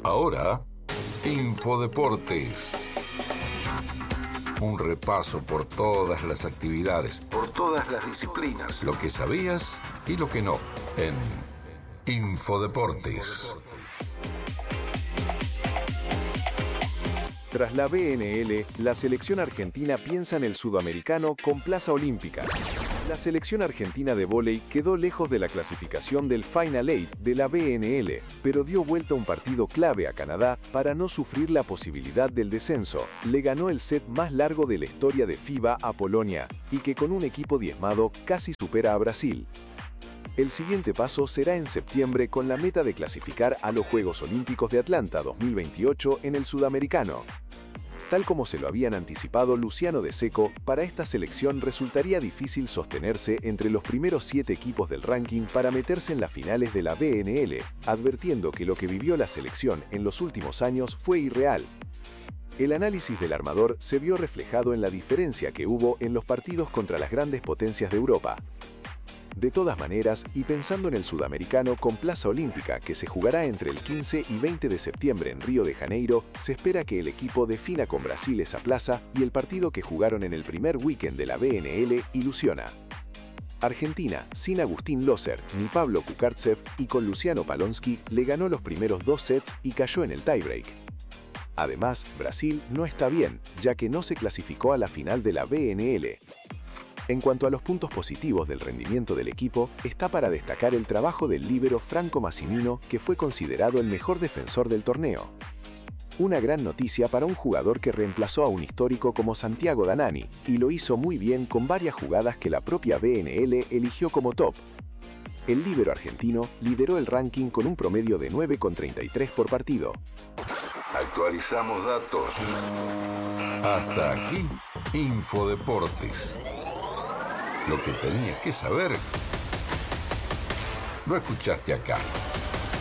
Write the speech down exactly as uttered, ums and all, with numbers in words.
Ahora, Infodeportes. Un repaso por todas las actividades, por todas las disciplinas, lo que sabías y lo que no, en Infodeportes. Tras la B N L, la selección argentina piensa en el sudamericano con plaza olímpica. La selección argentina de vóley quedó lejos de la clasificación del Final Eight de la B N L, pero dio vuelta un partido clave a Canadá para no sufrir la posibilidad del descenso. Le ganó el set más largo de la historia de FIBA a Polonia, y que con un equipo diezmado casi supera a Brasil. El siguiente paso será en septiembre con la meta de clasificar a los Juegos Olímpicos de Atlanta dos mil veintiocho en el sudamericano. Tal como se lo habían anticipado Luciano de Seco, para esta selección resultaría difícil sostenerse entre los primeros siete equipos del ranking para meterse en las finales de la B N L, advirtiendo que lo que vivió la selección en los últimos años fue irreal. El análisis del armador se vio reflejado en la diferencia que hubo en los partidos contra las grandes potencias de Europa. De todas maneras, y pensando en el sudamericano con plaza olímpica que se jugará entre el quince y veinte de septiembre en Río de Janeiro, se espera que el equipo defina con Brasil esa plaza y el partido que jugaron en el primer weekend de la B N L ilusiona. Argentina, sin Agustín Loser ni Pablo Kukartsev y con Luciano Palonsky, le ganó los primeros dos sets y cayó en el tiebreak. Además, Brasil no está bien, ya que no se clasificó a la final de la B N L. En cuanto a los puntos positivos del rendimiento del equipo, está para destacar el trabajo del líbero Franco Massimino, que fue considerado el mejor defensor del torneo. Una gran noticia para un jugador que reemplazó a un histórico como Santiago Danani, y lo hizo muy bien con varias jugadas que la propia B N L eligió como top. El líbero argentino lideró el ranking con un promedio de nueve coma treinta y tres por partido. Actualizamos datos. Hasta aquí, Infodeportes. Lo que tenías que saber, lo escuchaste acá.